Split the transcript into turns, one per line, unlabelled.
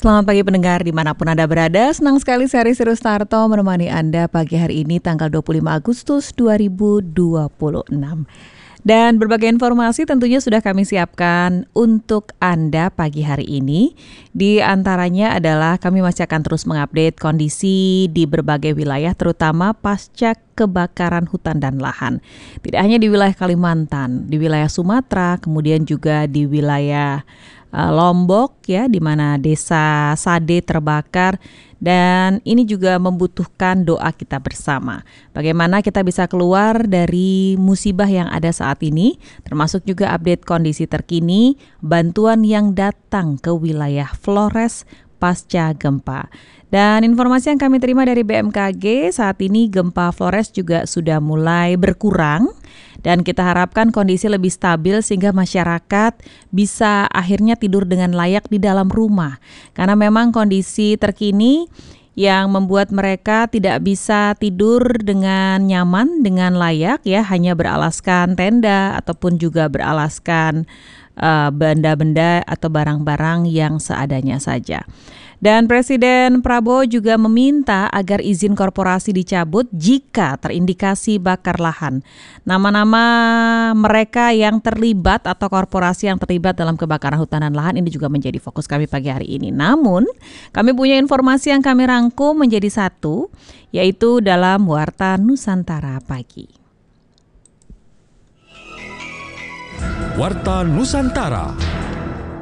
Selamat pagi pendengar dimanapun Anda berada. Senang sekali saya Sri Rustarto menemani Anda pagi hari ini tanggal 25 Agustus 2026. Dan berbagai informasi tentunya sudah kami siapkan untuk Anda pagi hari ini. Di antaranya adalah kami masih akan terus mengupdate kondisi di berbagai wilayah terutama pasca kebakaran hutan dan lahan. Tidak hanya di wilayah Kalimantan, di wilayah Sumatera, kemudian juga di wilayah Lombok ya, di mana desa Sade terbakar, dan ini juga membutuhkan doa kita bersama. Bagaimana kita bisa keluar dari musibah yang ada saat ini, termasuk juga update kondisi terkini, bantuan yang datang ke wilayah Flores pasca gempa. Dan informasi yang kami terima dari BMKG, saat ini gempa Flores juga sudah mulai berkurang dan kita harapkan kondisi lebih stabil sehingga masyarakat bisa akhirnya tidur dengan layak di dalam rumah. Karena memang kondisi terkini yang membuat mereka tidak bisa tidur dengan nyaman, dengan layak ya, hanya beralaskan tenda ataupun juga beralaskan benda-benda atau barang-barang yang seadanya saja. Dan Presiden Prabowo juga meminta agar izin korporasi dicabut jika terindikasi bakar lahan. Nama-nama mereka yang terlibat atau korporasi yang terlibat dalam kebakaran hutan dan lahan ini juga menjadi fokus kami pagi hari ini. Namun, kami punya informasi yang kami rangkum menjadi satu, yaitu dalam Warta Nusantara Pagi.
Warta Nusantara.